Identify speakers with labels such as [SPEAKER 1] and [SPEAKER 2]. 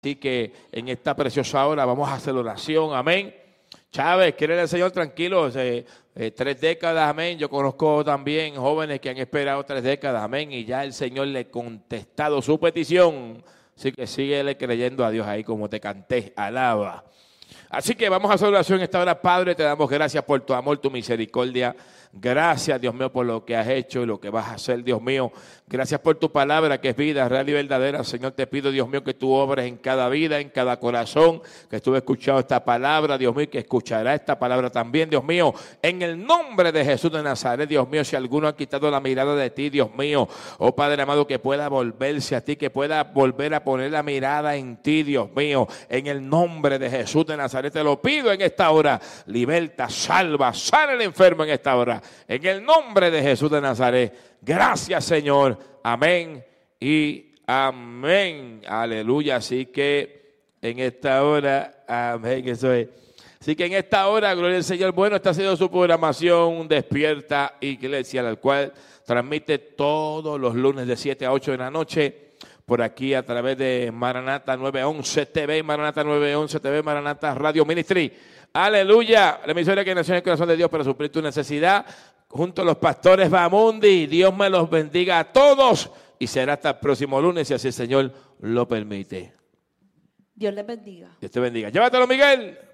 [SPEAKER 1] Así que en esta preciosa hora vamos a hacer oración, amén. Chávez, quiere el Señor tranquilos, 3 décadas, amén. Yo conozco también jóvenes que han esperado 3 décadas, amén. Y ya el Señor le ha contestado su petición. Así que síguele creyendo a Dios ahí como te canté, alaba. Así que vamos a hacer oración en esta hora. Padre, te damos gracias por tu amor, tu misericordia. Gracias, Dios mío, por lo que has hecho y lo que vas a hacer, Dios mío. Gracias por tu palabra que es vida real y verdadera. Señor, te pido, Dios mío, que tú obres en cada vida, en cada corazón, que estuve escuchando esta palabra, Dios mío, que escuchará esta palabra también, Dios mío. En el nombre de Jesús de Nazaret, Dios mío, si alguno ha quitado la mirada de ti, Dios mío, oh Padre amado, que pueda volverse a ti, que pueda volver a poner la mirada en ti, Dios mío. En el nombre de Jesús de Nazaret, te lo pido en esta hora. Liberta, salva, sana el enfermo en esta hora. En el nombre de Jesús de Nazaret. Gracias, Señor. Amén y amén. Aleluya. Así que en esta hora, amén, eso es. Así que en esta hora, gloria al Señor. Bueno, esta ha sido su programación Despierta Iglesia, la cual transmite todos los lunes de 7 a 8 de la noche. Por aquí a través de Maranata 911 TV, Maranata 911 TV, Maranata Radio Ministry. Aleluya. La emisora que nació en el corazón de Dios para suplir tu necesidad. Junto a los pastores Bamundi. Dios me los bendiga a todos. Y será hasta el próximo lunes, si así el Señor lo permite.
[SPEAKER 2] Dios les bendiga.
[SPEAKER 1] Dios te bendiga. Llévatelo, Miguel.